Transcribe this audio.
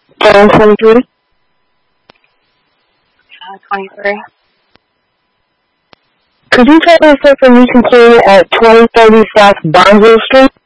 23. 23. Could you take me from Houston at 2030 South Barnesville Street?